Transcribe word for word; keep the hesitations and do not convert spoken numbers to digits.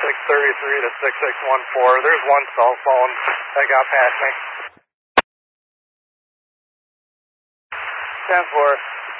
six thirty-three to six six one four. There's one cell phone that got past me. ten four.